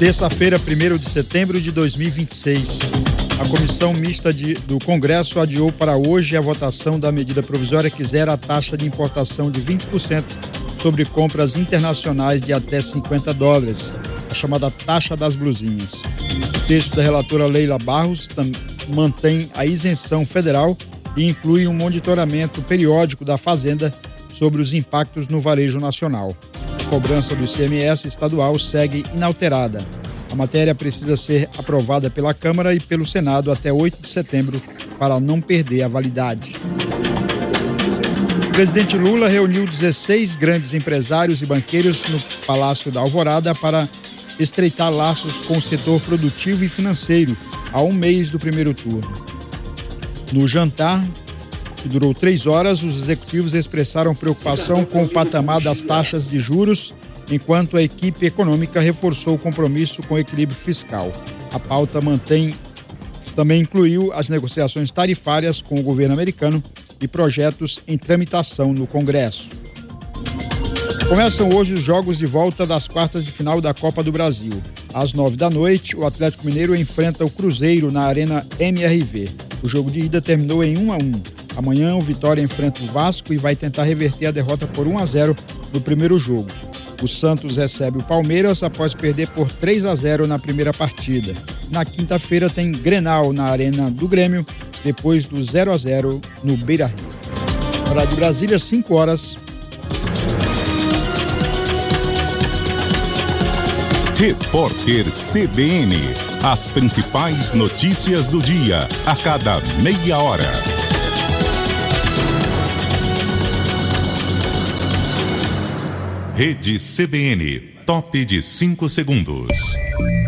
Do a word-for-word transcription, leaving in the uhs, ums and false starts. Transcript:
Terça-feira, primeiro de setembro de dois mil e vinte e seis. A Comissão Mista de, do Congresso adiou para hoje a votação da medida provisória que zera a taxa de importação de vinte por cento sobre compras internacionais de até cinquenta dólares, a chamada taxa das blusinhas. O texto da relatora Leila Barros tam, mantém a isenção federal e inclui um monitoramento periódico da Fazenda sobre os impactos no varejo nacional. A cobrança do I C M S estadual segue inalterada. A matéria precisa ser aprovada pela Câmara e pelo Senado até oito de setembro para não perder a validade. O presidente Lula reuniu dezesseis grandes empresários e banqueiros no Palácio da Alvorada para estreitar laços com o setor produtivo e financeiro a um mês do primeiro turno. No jantar, que durou três horas, os executivos expressaram preocupação com o patamar das taxas de juros, enquanto a equipe econômica reforçou o compromisso com o equilíbrio fiscal. A pauta mantém, também incluiu as negociações tarifárias com o governo americano e projetos em tramitação no Congresso. Começam hoje os jogos de volta das quartas de final da Copa do Brasil. Às nove da noite, o Atlético Mineiro enfrenta o Cruzeiro na Arena M R V. O jogo de ida terminou em um a um. Amanhã, o Vitória enfrenta o Vasco e vai tentar reverter a derrota por um a zero no primeiro jogo. O Santos recebe o Palmeiras após perder por três a zero na primeira partida. Na quinta-feira tem Grenal na Arena do Grêmio, depois do zero a zero no Beira-Rio. Hora de Brasília, cinco horas. Repórter C B N. As principais notícias do dia, a cada meia hora. Rede C B N, top de cinco segundos.